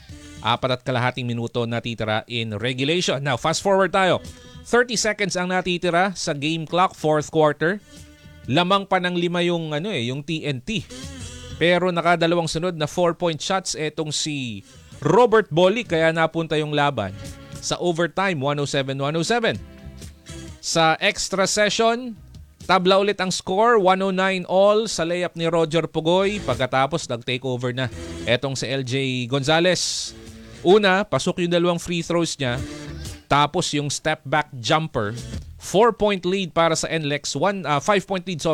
4.5 minuto natitira in regulation. Now, fast forward tayo. 30 seconds ang natitira sa game clock, fourth quarter. Lamang pa ng 5 yung TNT. Pero nakadalawang sunod na 4-point shots etong si Robert Bolick, kaya napunta yung laban sa overtime, 107-107. Sa extra session, tabla ulit ang score, 109 all sa layup ni Roger Pugoy. Pagkatapos, nag-take over na etong si LJ Gonzalez. Una, pasok yung 2 free throws niya. Tapos yung step back jumper. 4-point lead para sa NLEX. 5-point lead,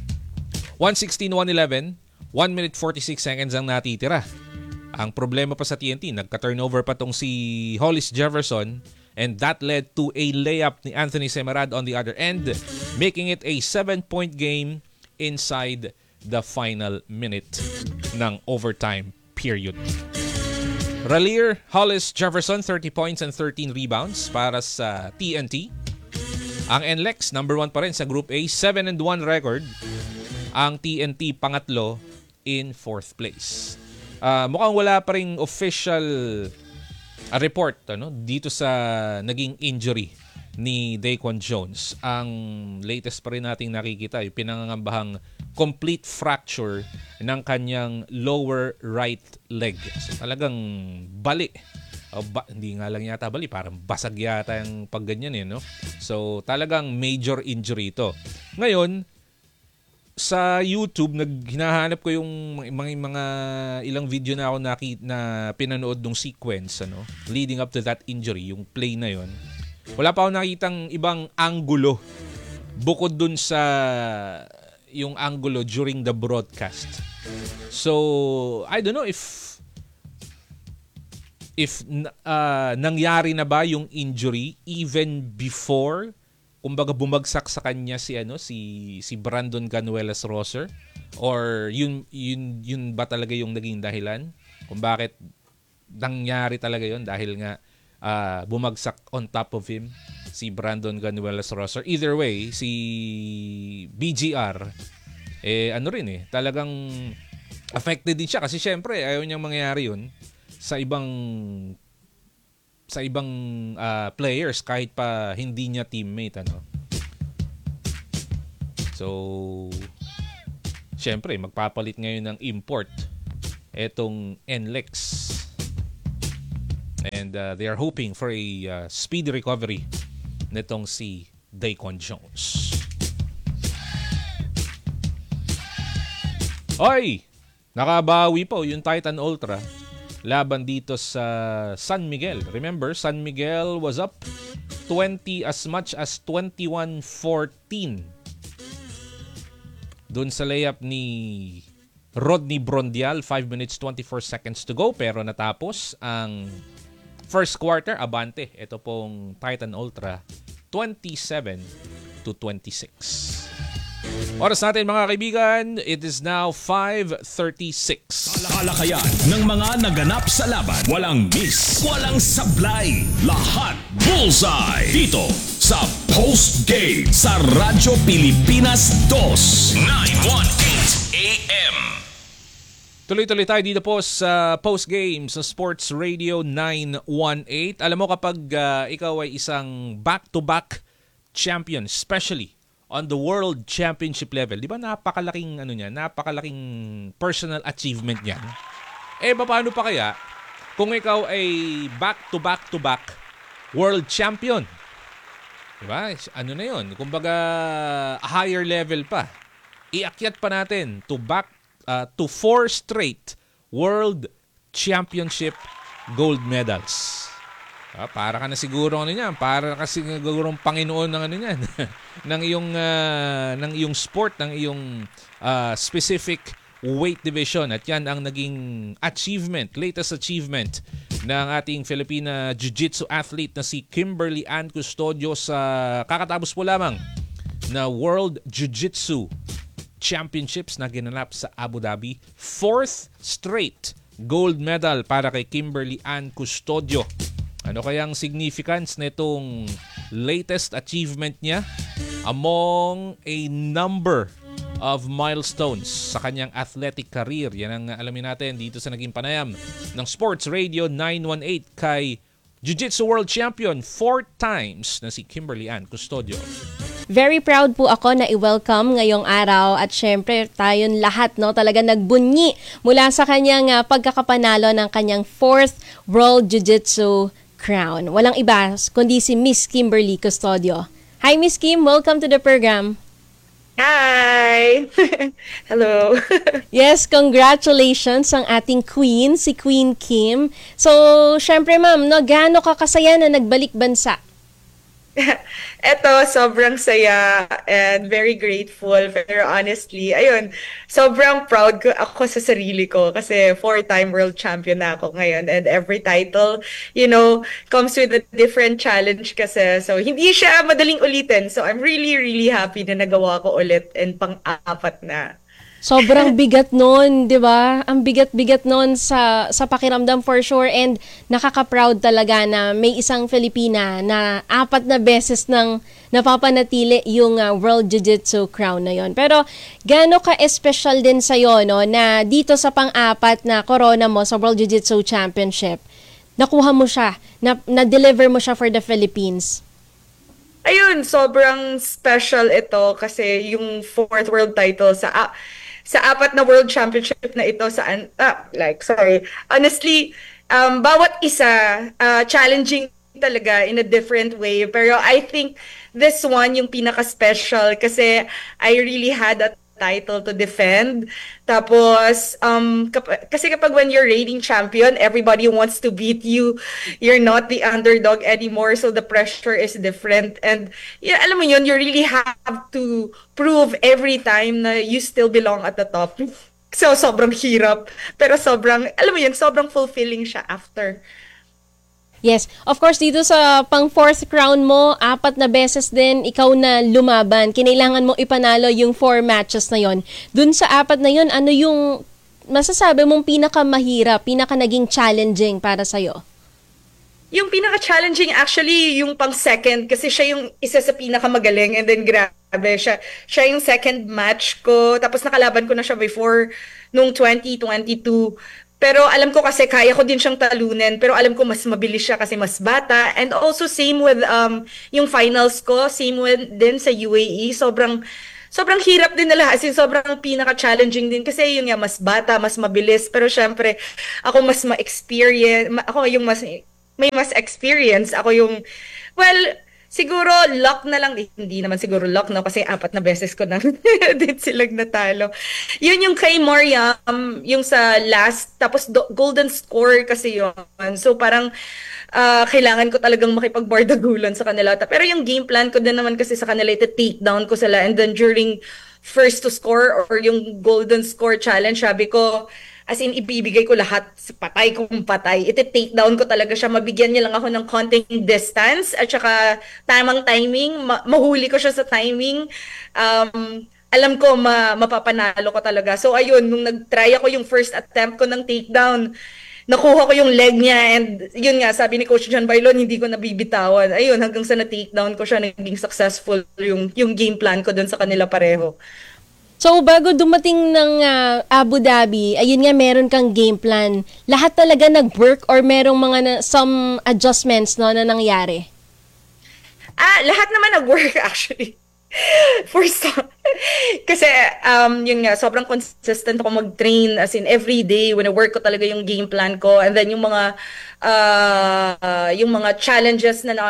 116-111. 1 minute 46 seconds ang natitira. Ang problema pa sa TNT, nagka-turnover pa tong si Hollis Jefferson. And that led to a layup ni Anthony Semerad on the other end, making it a 7-point game inside the final minute ng overtime period. Ralier, Hollis Jefferson, 30 points and 13 rebounds para sa TNT. Ang NLEX, number 1 pa rin sa Group A, 7-1 record. Ang TNT, pangatlo in 4th place. Mukhang wala pa ring official report dito sa naging injury ni Daquan Jones. Ang latest pa rin nating nakikita, yung pinangangambahang complete fracture ng kanyang lower right leg. So talagang bali. Hindi nga lang yata bali, parang basag yata yung pagganyan So talagang major injury ito. Ngayon, sa YouTube, hinahanap ko yung mga ilang video na ako na pinanood ng sequence leading up to that injury, yung play na yon. Wala pa ako nakitang ibang anggulo bukod dun sa yung anggulo during the broadcast. So, I don't know if nangyari na ba yung injury even before kumbaga bumagsak sa kanya si Brandon Ganuelas-Rosser Or yun ba talaga yung naging dahilan kung bakit nangyari talaga yun dahil nga bumagsak on top of him si Brandon Ganuelas-Rosser. Either way, si BGR talagang affected din siya kasi syempre ayaw niyang mangyari yun sa ibang players kahit pa hindi niya teammate So syempre magpapalit ngayon ng import etong NLEX. And they are hoping for a speedy recovery nitong si Daquan Jones. Oy! Nakabawi po yung Titan Ultra laban dito sa San Miguel. Remember, San Miguel was up 20 as much as 21-14 dun sa layup ni Rodney Brondial. 5 minutes 24 seconds to go pero natapos ang first quarter, abante. Ito pong Titan Ultra, 27-26. Oras natin mga kaibigan, it is now 5:36. Alakayan ng mga naganap sa laban. Walang miss, walang sablay. Lahat bullseye. Dito sa Post Game sa Radyo Pilipinas 2, 918 AM. Tuloy-tuloy tayo dito po sa post-game sa Sports Radio 918. Alam mo kapag ikaw ay isang back-to-back champion, especially on the World Championship level, di ba napakalaking napakalaking personal achievement niyan. Paano pa kaya kung ikaw ay back-to-back-to-back World Champion? Di ba? Na yun? Kumbaga higher level pa. Iakyat pa natin to 4 straight World Championship gold medals. Para ka na siguro para ka siguro Panginoon ng niyan ng iyong sport, ng iyong specific weight division. At yan ang naging latest achievement ng ating Filipina Jiu-Jitsu athlete na si Kimberly Ann Custodio sa kakatapos po lamang na World Jiu-Jitsu Championships na ginanap sa Abu Dhabi. 4th straight gold medal para kay Kimberly Ann Custodio. Ano kayang significance nitong latest achievement niya among a number of milestones sa kanyang athletic career? Yan ang alamin natin dito sa naging panayam ng Sports Radio 918 kay Jiu-Jitsu World Champion 4 times na si Kimberly Ann Custodio. Very proud po ako na i-welcome ngayong araw at syempre tayong lahat talaga nagbunyi mula sa kanyang pagkakapanalo ng kanyang 4th World Jiu-Jitsu crown. Walang iba kundi si Miss Kimberly Custodio. Hi Miss Kim, welcome to the program. Hi! Hello! Yes, congratulations ang ating queen, si Queen Kim. So, syempre ma'am, gaano ka kasaya na nagbalik bansa? Eto, sobrang saya and very grateful. Pero honestly, sobrang proud ako sa sarili ko kasi 4-time world champion na ako ngayon. And every title, comes with a different challenge kasi. So, hindi siya madaling ulitin. So, I'm really, really happy na nagawa ko ulit and pang-apat na. Sobrang bigat nun, di ba? Ang bigat-bigat nun sa pakiramdam for sure, and nakaka-proud talaga na may isang Filipina na 4 na beses nang napapanatili yung World Jiu-Jitsu crown na yon. Pero gaano ka-espesyal din sa'yo na dito sa pang-4 na corona mo sa World Jiu-Jitsu Championship, nakuha mo siya, na-deliver mo siya for the Philippines? Ayun, sobrang special ito kasi yung 4th world title sa 4 na world championship na ito honestly, bawat isa challenging talaga in a different way, pero I think this one yung pinaka-special kasi I really had a title to defend. Tapos, kasi kapag when you're reigning champion, everybody wants to beat you. You're not the underdog anymore, so the pressure is different. And, alam mo yun, you really have to prove every time na you still belong at the top. So, sobrang hirap. Pero sobrang, alam mo yun, sobrang fulfilling siya after. Yes. Of course, dito sa pang fourth crown mo, 4 na beses din ikaw na lumaban. Kinailangan mo ipanalo yung 4 matches na yon. Dun sa 4 na yon, ano yung masasabi mong pinakamahirap, naging challenging para sa'yo? Yung pinaka-challenging actually yung pang second kasi siya yung isa sa pinakamagaling and then grabe siya yung second match ko tapos nakalaban ko na siya before nung 2022. Pero alam ko kasi kaya ko din siyang talunin pero alam ko mas mabilis siya kasi mas bata and also same with yung finals ko, same with din sa UAE, sobrang hirap din nila as in sobrang pinaka-challenging din kasi yun nga mas bata, mas mabilis pero syempre ako mas ma-experience, ako yung may mas experience, ako yung well siguro luck na lang, hindi naman siguro luck no kasi 4 na beses ko na din silang natalo. Yun yung kay Mariam, yung sa last, tapos golden score kasi yun. So parang kailangan ko talagang makipagbardagulan sa kanila. Pero yung game plan ko din naman kasi sa kanila, ito take down ko sila and then during first to score or yung golden score challenge, sabi ko, as in, ibibigay ko lahat, patay kung patay. Iti-take down ko talaga siya. Mabigyan niya lang ako ng konting distance at saka tamang timing. Mahuli ko siya sa timing. Alam ko, mapapanalo ko talaga. So, ayun, nung nag-try ako yung first attempt ko ng takedown, nakuha ko yung leg niya and yun nga, sabi ni Coach John Bailon, hindi ko nabibitawan. Ayun, hanggang sa na-takedown ko siya, naging successful yung game plan ko dun sa kanila pareho. So, bago dumating ng Abu Dhabi, ayun nga, meron kang game plan. Lahat talaga nag-work or merong some adjustments no, na nangyari? Lahat naman nag-work actually. First, kasi yun nga, sobrang consistent ako mag-train as in every day when I work ko talaga yung game plan ko and then yung mga challenges na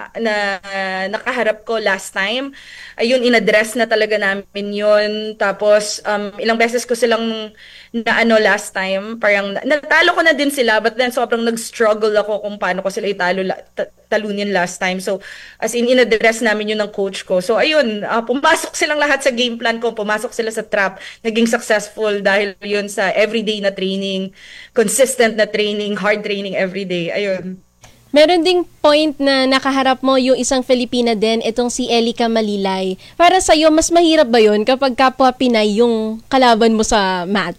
nakaharap ko last time, ayun, in-address na talaga namin yun. Tapos, ilang beses ko silang last time, parang natalo ko na din sila but then sobrang nag-struggle ako kung paano ko sila talunin last time. So, as in-address namin yun ng coach ko. So, ayun, pumasok silang lahat sa game plan ko, pumasok sila sa trap, naging successful dahil yun sa everyday na training, consistent na training, hard training everyday. Ayun. Meron ding point na nakaharap mo yung isang Filipina din, itong si Elika Malilay. Para sa'yo, mas mahirap ba yun kapag kapwa Pinay yung kalaban mo sa mat?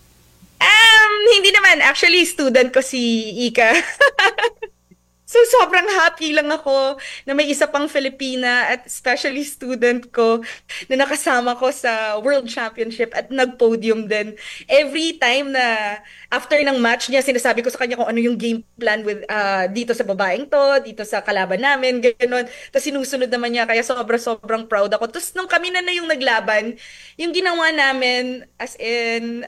Hindi naman. Actually, student ko si Ika. So, sobrang happy lang ako na may isa pang Filipina at especially student ko na nakasama ko sa World Championship at nag-podium din. Every time na after ng match niya, sinasabi ko sa kanya kung ano yung game plan with dito sa babaeng to, dito sa kalaban namin, gano'n. Tapos sinusunod naman niya, kaya sobrang proud ako. Tapos nung kami na yung naglaban, yung ginawa namin as in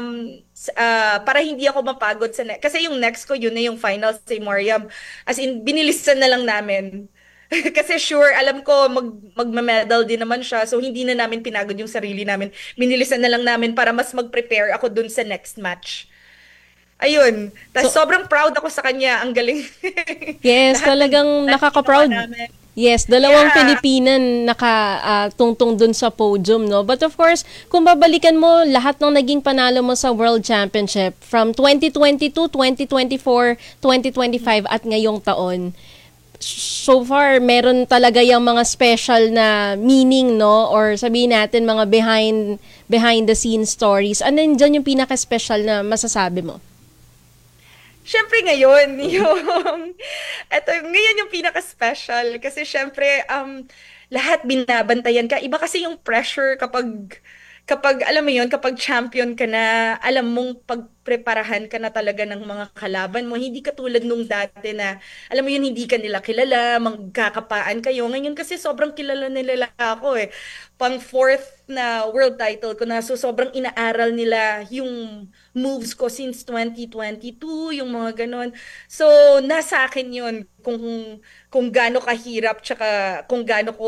para hindi ako mapagod kasi yung next ko yun na yung final si Mariam, as in binilisan na lang namin kasi sure alam ko magme-medal din naman siya, so hindi na namin pinagod yung sarili namin, binilisan na lang namin para mas mag-prepare ako dun sa next match. Ayun, tapos sobrang proud ako sa kanya, ang galing. Yes, talagang nakaka-proud. Yes, dalawang Pilipina nakatungtong dun sa podium, no? But of course, kung babalikan mo lahat ng naging panalo mo sa World Championship from 2022, 2024, 2025 at ngayong taon, so far, meron talaga yung mga special na meaning, no? Or sabihin natin, mga behind the scenes stories. Ano dyan yung pinaka-special na masasabi mo? Siyempre ngayon, ngayon yung pinaka-special kasi siyempre lahat binabantayan ka. Iba kasi yung pressure kapag alam mo yun, kapag champion ka na, alam mong pagpreparahan ka na talaga ng mga kalaban mo. Hindi katulad nung dati na, alam mo yun, hindi ka nila kilala, magkakapaan kayo. Ngayon kasi sobrang kilala nila ako eh. Pang 4th na world title ko na, so sobrang inaaral nila yung moves ko since 2022, yung mga ganon. So, nasa akin yun kung gaano kahirap tsaka kung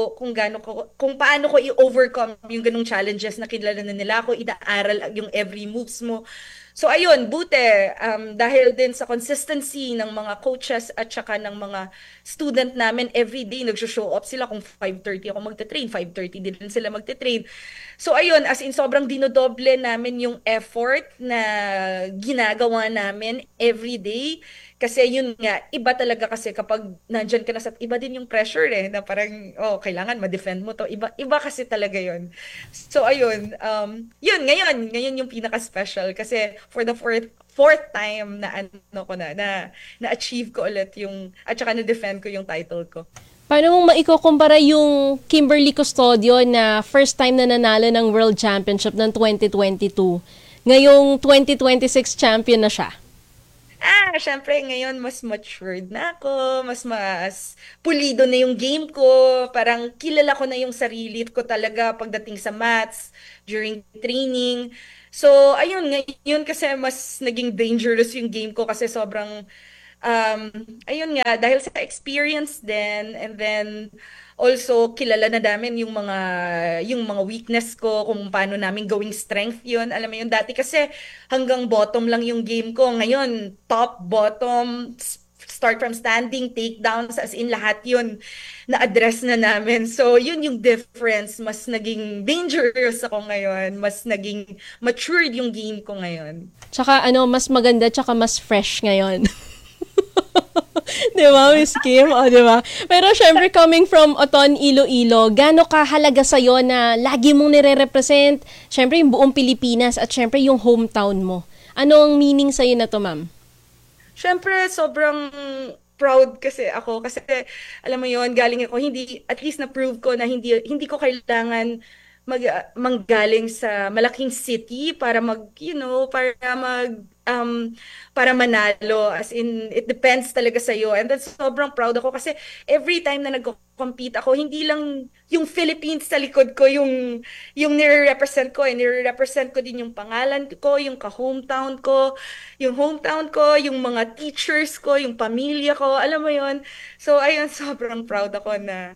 paano ko i-overcome yung ganung challenges na kilala na nila ako, inaaral yung every moves mo. So ayun, buti dahil din sa consistency ng mga coaches at saka ng mga student namin, everyday nag-show up sila kung 5:30 ako magte-train, 5:30 din sila magte-train. So ayun, as in sobrang dinodoble namin yung effort na ginagawa namin everyday. Kasi yun nga, iba talaga kasi kapag nandyan ka na sa, iba din yung pressure na parang, kailangan ma-defend mo to. Iba kasi talaga yun. So ayun, ngayon yung pinaka-special kasi for the fourth time na na-achieve ko ulit at saka na-defend ko yung title ko. Paano mong maikukumpara yung Kimberly Custodio na first time na nanalo ng World Championship ng 2022? Ngayong 2026 champion na siya. Syempre ngayon mas matured na ako, mas pulido na yung game ko, parang kilala ko na yung sarili ko talaga pagdating sa maths, during training. So, ayun, ngayon kasi mas naging dangerous yung game ko kasi sobrang, ayun nga, dahil sa experience din, and then also kilala na namin yung mga weakness ko, kung paano namin gawing strength yun. Alam mo yun, dati kasi hanggang bottom lang yung game ko. Ngayon, top, bottom, start from standing, takedowns, as in lahat yun na-address na namin. So, yun yung difference. Mas naging dangerous ako ngayon. Mas naging matured yung game ko ngayon. Tsaka mas maganda, tsaka mas fresh ngayon. Di ba, Miss Kim? Di ba? Pero syempre, coming from Oton, Iloilo, gaano kahalaga sa'yo na lagi mong nire-represent, syempre, yung buong Pilipinas at syempre, yung hometown mo? Ano ang meaning sa'yo na to, ma'am? Syempre, sobrang proud kasi ako. Kasi, alam mo yon, galing ako, at least na-prove ko na hindi ko kailangan manggaling sa malaking city para para manalo, as in it depends talaga sa iyo. And that's sobrang proud ako kasi every time na nagko-compete ako, hindi lang yung Philippines sa likod ko yung nire-represent ko, nire-represent ko din yung pangalan ko, yung hometown ko, yung mga teachers ko, yung pamilya ko, alam mo yon. So ayun, sobrang proud ako na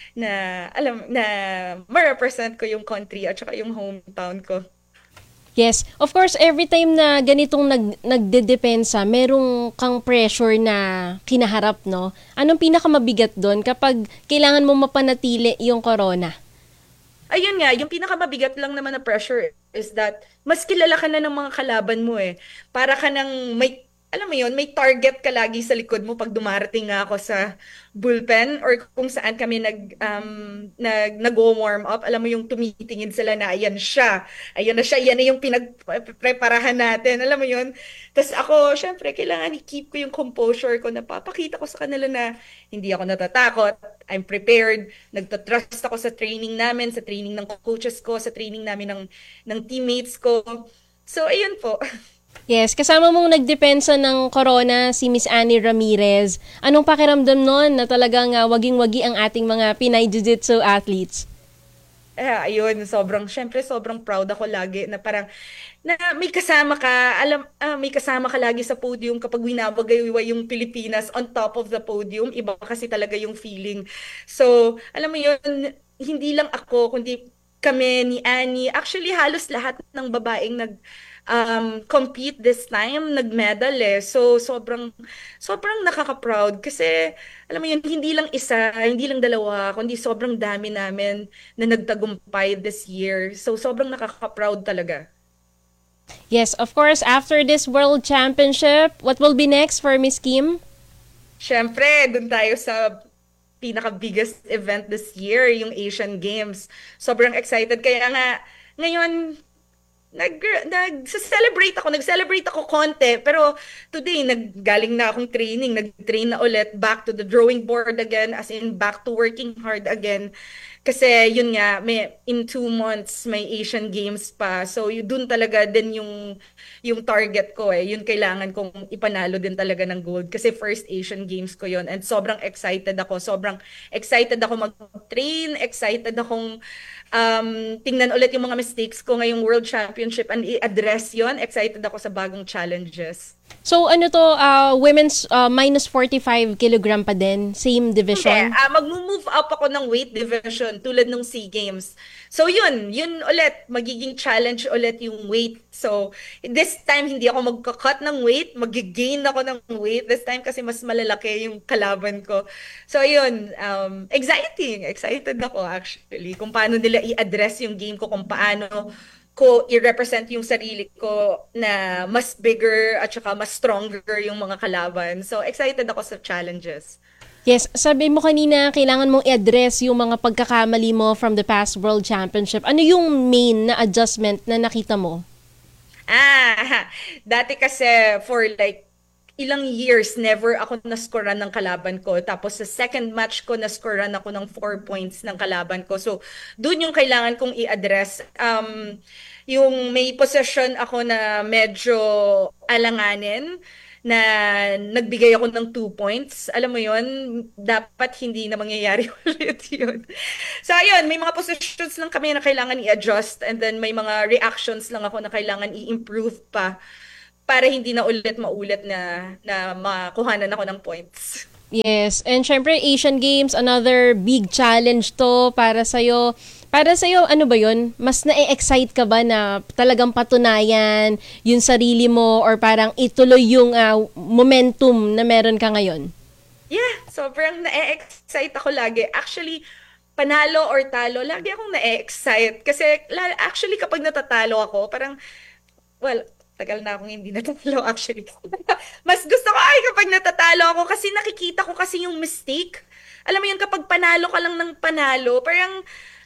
ma-represent ko yung country at saka yung hometown ko. Yes, of course, every time na ganitong nagdedepensa, merong kang pressure na kinaharap, no? Anong pinakamabigat doon kapag kailangan mo mapanatili yung corona? Ayun nga, yung pinakamabigat lang naman na pressure is that mas kilala ka na ng mga kalaban mo Para ka nang alam mo yun, may target ka lagi sa likod mo pag dumarating nga ako sa bullpen or kung saan kami nag-warm up. Alam mo yung tumitingin sila na ayan na siya, yan na yung pinagpreparahan natin. Alam mo yun? Tapos ako, syempre, kailangan i-keep ko yung composure ko, na papakita ko sa kanila na hindi ako natatakot, I'm prepared, nagtatrust ako sa training namin, sa training ng coaches ko, sa training namin ng teammates ko. So, ayun po. Yes, kasama mong nagdepensa ng corona si Miss Annie Ramirez. Anong pakiramdam nun na talagang waging-wagi ang ating mga Pinay Jiu-Jitsu athletes? Ayun, sobrang proud ako lagi na parang na may kasama ka, may kasama ka lagi sa podium kapag winawagayway yung Pilipinas on top of the podium. Iba kasi talaga yung feeling. So, alam mo yun, hindi lang ako, kundi kami ni Annie, actually halos lahat ng babaeng compete this time, nag-medal So, sobrang nakaka-proud kasi, alam mo yun, hindi lang isa, hindi lang dalawa, kundi sobrang dami namin na nagtagumpay this year. So, sobrang nakaka-proud talaga. Yes, of course, after this World Championship, what will be next for Miss Kim? Syempre, dun tayo sa pinaka-biggest event this year, yung Asian Games. Sobrang excited. Kaya nga, ngayon, nag-celebrate ako konti, pero today naggaling na akong training, nag-train na ulit, back to the drawing board again, as in back to working hard again. Kasi yun nga, in 2 months may Asian Games pa. So dun talaga din yung target ko Yun kailangan kong ipanalo din talaga ng gold kasi first Asian Games ko yun. And sobrang excited ako mag-train, excited akong tingnan ulit yung mga mistakes ko ngayong World Championship and i-address yon. Excited ako sa bagong challenges. So ano to, women's minus 45 kilogram pa din, same division? Hindi, mag-move up ako ng weight division tulad ng SEA Games. So yun ulit, magiging challenge ulit yung weight. So this time hindi ako magka-cut ng weight, mag-gain ako ng weight this time kasi mas malalaki yung kalaban ko. So yun, excited ako actually kung paano nila i-address yung game ko, kung paano ko i-represent yung sarili ko na mas bigger at saka mas stronger yung mga kalaban. So, excited ako sa challenges. Yes, sabi mo kanina, kailangan mong i-address yung mga pagkakamali mo from the past World Championship. Ano yung main na adjustment na nakita mo? Dati kasi for like ilang years, never ako naskoran ng kalaban ko. Tapos sa second match ko, naskoran ako ng 4 points ng kalaban ko. So, dun yung kailangan kong i-address. Yung may possession ako na medyo alanganin, na nagbigay ako ng 2 points. Alam mo yon, dapat hindi na mangyayari ulit yun. So ayun, may mga positions lang kami na kailangan i-adjust, and then may mga reactions lang ako na kailangan i-improve pa para hindi na maulit na makuhanan ako ng points. Yes, and syempre Asian Games, another big challenge to para sa'yo. Para sa'yo, ano ba yun? Mas na-excite ka ba na talagang patunayan yung sarili mo or parang ituloy yung momentum na meron ka ngayon? Yeah, sobrang na-excite ako lagi. Actually, panalo or talo, lagi akong na-excite. Kasi actually kapag natatalo ako, parang, well, tagal na akong hindi natatalo actually. Mas gusto ko kapag natatalo ako kasi nakikita ko kasi yung mistake. Alam mo yun, kapag panalo ka lang ng panalo, parang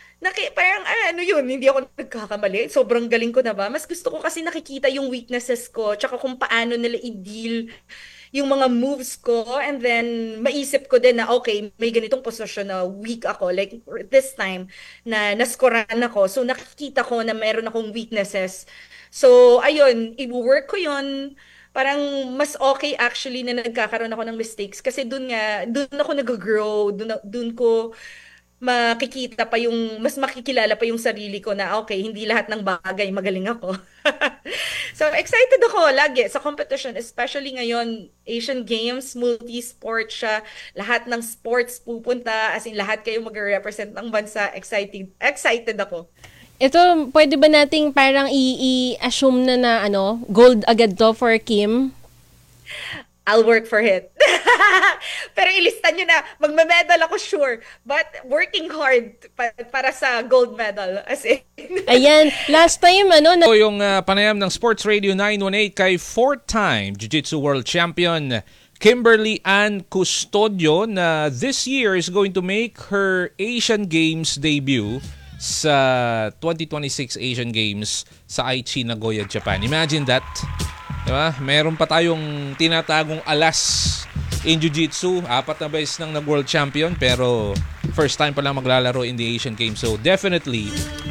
ano yun, hindi ako nagkakamali. Sobrang galing ko na ba? Mas gusto ko kasi nakikita yung weaknesses ko, tsaka kung paano nila i-deal yung mga moves ko, and then maisip ko din na okay, may ganitong posisyon na weak ako, like this time na naskoran ako. So nakikita ko na meron akong weaknesses. So ayun, i-work ko yun. Parang mas okay actually na nagkakaroon ako ng mistakes kasi dun ako nag-grow, dun ko makikita pa mas makikilala pa yung sarili ko na okay, hindi lahat ng bagay magaling ako. So excited ako lagi sa competition, especially ngayon, Asian Games, multi-sport siya, lahat ng sports pupunta, as in lahat kayo mag-represent ng bansa, excited ako. Ito, pwede ba nating parang i-assume na gold agad to for Kim? I'll work for it. Pero ilista nyo na, magme-medal ako sure. But working hard para sa gold medal. As in. Ayan, last time yung panayam ng Sports Radio 918 kay 4-time Jiu-Jitsu World Champion Kimberly Ann Custodio na this year is going to make her Asian Games debut sa 2026 Asian Games sa Aichi, Nagoya, Japan. Imagine that. Diba? Meron pa tayong tinatagong alas in Jiu-Jitsu. 4 na beses nang nag-world champion pero first time pa lang maglalaro in the Asian Games. So definitely,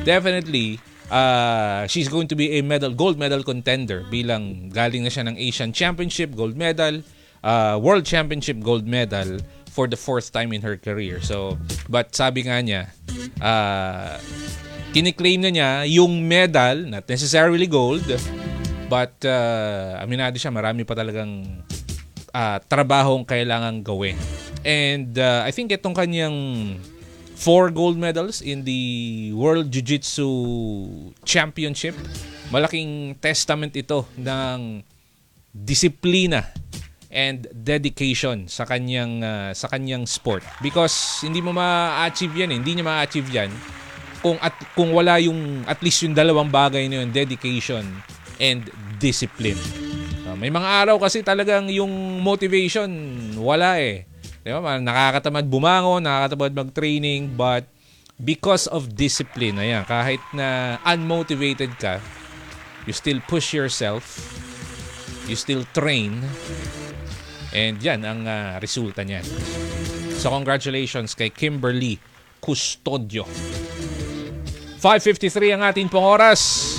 she's going to be a gold medal contender bilang galing na siya ng Asian Championship gold medal, World Championship gold medal for the 4th time in her career. So, but sabi nga niya, kiniklaim na niya yung medal, not necessarily gold, but aminado siya, marami pa talagang trabahong kailangang gawin. And I think itong kanyang 4 gold medals in the World Jiu-Jitsu Championship, malaking testament ito ng disiplina and dedication sa kanyang sport. Because hindi mo ma-achieve yan, hindi niya ma-achieve yan kung wala yung at least yung dalawang bagay na yun, dedication and discipline. May mga araw kasi talagang yung motivation wala eh. Diba? Nakakatamad bumangon, nakakatamad mag-training, but because of discipline, ayan, kahit na unmotivated ka, you still push yourself, you still train, and yan ang resulta niyan. So congratulations kay Kimberly Custodio. 5:53 ang ating pong oras.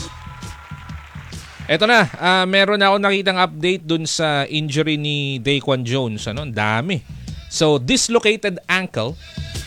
Eto na, meron na ako nakitang update dun sa injury ni Daquan Jones. Ang dami. So, dislocated ankle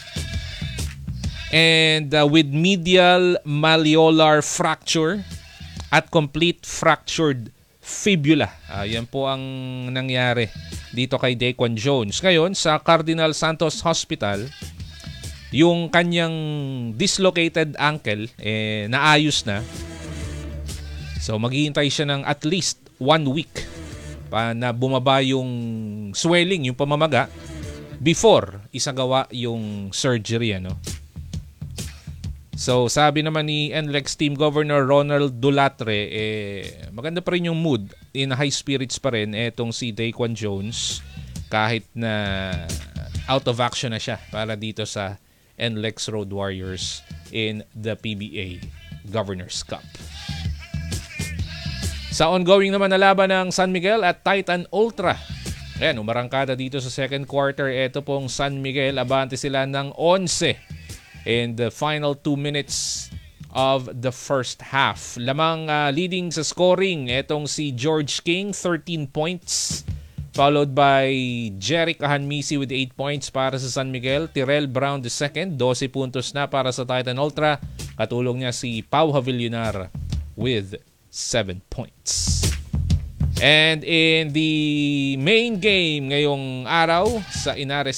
and with medial malleolar fracture at complete fractured fibula. Yan po ang nangyari dito kay Daquan Jones. Ngayon, sa Cardinal Santos Hospital, yung kanyang dislocated ankle naayos na. So maghihintay siya ng at least 1 week pa na bumaba yung swelling, yung pamamaga before isagawa yung surgery, So sabi naman ni NLEX Team Governor Ronald Dulatre, maganda pa rin yung mood, in high spirits pa rin etong si Daquan Jones kahit na out of action na siya para dito sa NLEX Road Warriors in the PBA Governors Cup. Sa ongoing naman na laban ng San Miguel at Titan Ultra, ayan, umarangkada dito sa second quarter. Ito pong San Miguel, abante sila ng 11 in the final 2 minutes of the first half. Lamang leading sa scoring, etong si George King, 13 points. Followed by Jeric Ahanmisi with 8 points para sa San Miguel. Tyrell Brown II, 12 puntos na para sa Titan Ultra. Katulong niya si Pau Havillonar with 7 points. And in the main game ngayong araw sa Inares